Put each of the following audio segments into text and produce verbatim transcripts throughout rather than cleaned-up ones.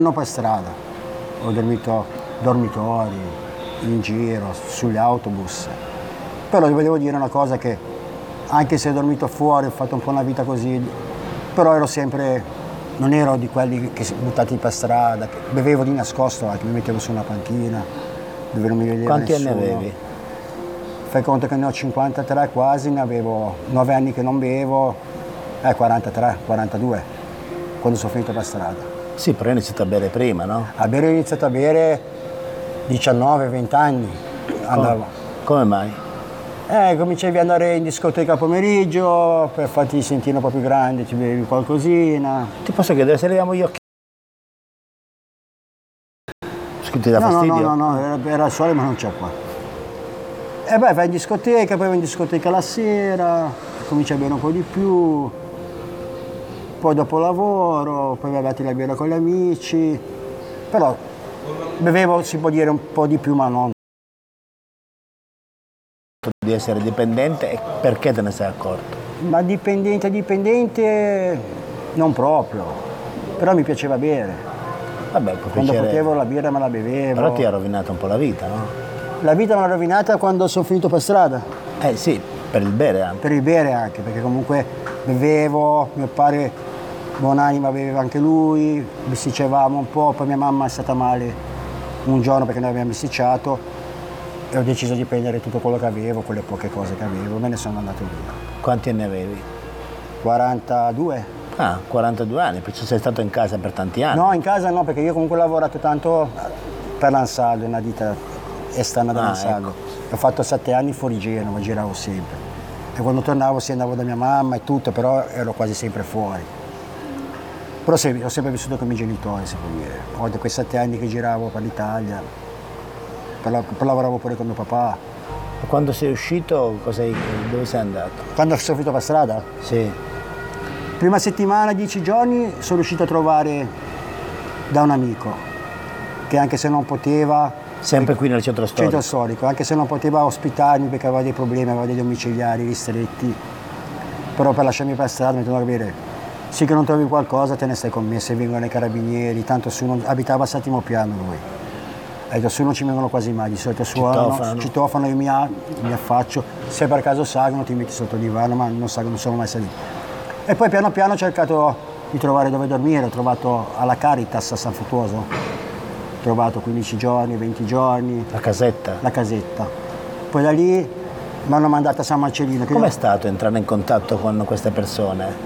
Non per strada, ho dormito dormitori, in giro, sugli autobus. Però vi volevo dire una cosa, che anche se ho dormito fuori, ho fatto un po' una vita così, però ero sempre, non ero di quelli che si buttati per strada, che bevevo di nascosto, anche mi mettevo su una panchina, dove non mi vedeva Quanti nessuno. anni avevi? Fai conto che ne ho cinquantatré quasi, ne avevo nove anni che non bevo, eh quarantatré, quarantadue, quando sono finito per strada. Sì, però hai iniziato a bere prima, no? A bere ho iniziato a bere diciannove venti anni. Andavo. Come mai? Eh, cominciavi ad andare in discoteca a pomeriggio, per farti sentire un po' più grande, ci bevi qualcosina. Ti posso chiedere se leviamo gli occhi? Scusi, ti dà No, no, fastidio? no, no, no, era, era il sole ma non c'è qua. E beh, vai in discoteca, poi vai in discoteca la sera, cominci a bere un po' di più, poi dopo lavoro, poi vai a battere la birra con gli amici, però bevevo, si può dire, un po' di più, ma non. Di essere dipendente, e perché te ne sei accorto? Ma dipendente, dipendente, non proprio, però mi piaceva bere. Vabbè, può Quando piacere, potevo la birra me la bevevo. però ti ha rovinato un po' la vita, no? La vita me l'ha rovinata quando sono finito per strada, Eh sì, per il bere anche. per il bere anche, perché comunque bevevo, mio padre buonanima beveva anche lui, bisticevamo un po', poi mia mamma è stata male un giorno perché noi abbiamo bisticciato e ho deciso di prendere tutto quello che avevo, quelle poche cose che avevo, me ne sono andato via. Quanti anni avevi? quarantadue? Ah, quarantadue anni, perciò sei stato in casa per tanti anni. No, in casa no, perché io comunque ho lavorato tanto per l'Ansaldo, una ditta esterna dell'Ansaldo. ecco. Ho fatto sette anni fuori Genova, giravo sempre. E quando tornavo sì, andavo da mia mamma e tutto, però ero quasi sempre fuori. Però sì, ho sempre vissuto con i miei genitori, si può dire. Ho da quei sette anni che giravo per l'Italia, per la- poi lavoravo pure con mio papà. E quando sei uscito, cosa hai- dove sei andato? Quando sono finito per strada, Sì. prima settimana, dieci giorni, sono riuscito a trovare da un amico, che anche se non poteva, Sempre qui nel centro storico? centro storico, anche se non poteva ospitarmi perché aveva dei problemi, aveva dei domiciliari ristretti, però per lasciarmi per strada mi ha detto: "Guarda, bene, sì che non trovi qualcosa, te ne stai con me, se vengono i carabinieri", tanto su non, abitava al settimo piano lui. Ha detto: "Su non ci vengono quasi mai, di solito suonano, Citofono. citofono, io mi, a- mi affaccio, se per caso salgono ti metti sotto il divano, ma non salgono, non sono mai saliti". E poi piano piano ho cercato di trovare dove dormire, ho trovato alla Caritas a San Fruttuoso, ho trovato quindici giorni, venti giorni, La casetta? la casetta. Poi da lì mi hanno mandato a San Marcellino. che Com'è io- stato entrare in contatto con queste persone?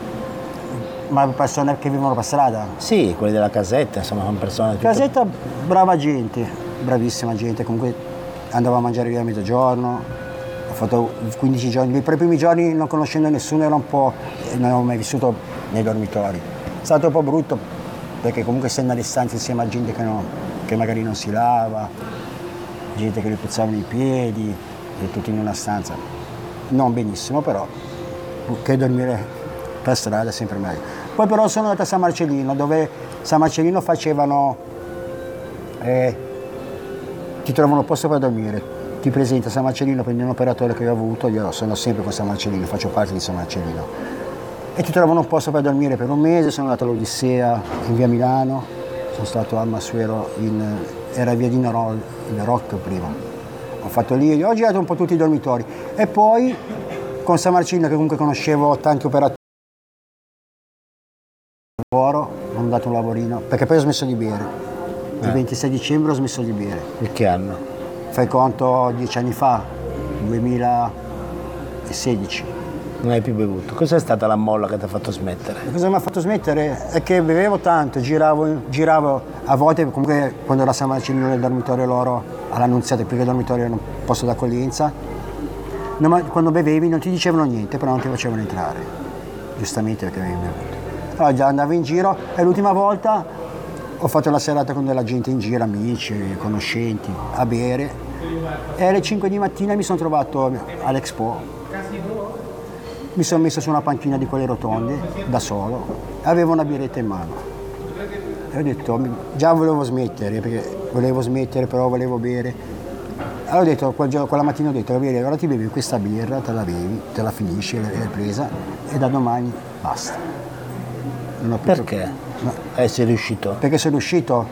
Ma persone che vivono per strada. Sì, quelli della casetta, insomma, sono persone... tutte- Casetta, brava gente, bravissima gente, comunque andavo a mangiare via a mezzogiorno, ho fatto quindici giorni, per i primi giorni non conoscendo nessuno era un po', non avevo mai vissuto nei dormitori. È stato un po' brutto perché comunque essendo alle stanze insieme a gente che, non- che magari non si lava, gente che gli puzzavano i piedi, e tutti in una stanza. Non benissimo, però che dormire per strada è sempre meglio. Poi però sono andato a San Marcellino, dove San Marcellino facevano, eh, ti trovano un posto per dormire, ti presenta a San Marcellino, prendi un operatore che io ho avuto, io sono sempre con San Marcellino, faccio parte di San Marcellino, e ti trovano un posto per dormire per un mese. Sono andato all'Odissea in via Milano, sono stato a Massuero, in, era via di Noro, in Rocco prima, ho fatto lì, ho girato un po' tutti i dormitori, e poi con San Marcellino, che comunque conoscevo tanti operatori, lavoro, mi hanno dato un lavorino, perché poi ho smesso di bere. Il Eh. ventisei dicembre ho smesso di bere. In che anno? Fai conto dieci anni fa, duemilasedici. Non hai più bevuto. Cos'è stata la molla che ti ha fatto smettere? E cosa mi ha fatto smettere? È che bevevo tanto, giravo, giravo a volte, comunque quando era a San Marcellino nel dormitorio loro, all'Annunziata, perché il dormitorio era un posto d'accoglienza, no, ma quando bevevi non ti dicevano niente, però non ti facevano entrare, giustamente perché avevi bevuto. Allora già andavo in giro, e l'ultima volta ho fatto la serata con della gente in giro, amici, conoscenti, a bere, e alle cinque di mattina mi sono trovato all'Expo. Mi sono messo su una panchina di quelle rotonde, da solo, e avevo una birretta in mano. E ho detto, già volevo smettere, perché volevo smettere, però volevo bere. Allora ho detto, quel giorno- quella mattina ho detto: "Gabriele, ora ti bevi questa birra, te la bevi, te la finisci, l'hai presa, e da domani basta". Non ho più- Perché? No, Eh, sei riuscito? perché sono uscito,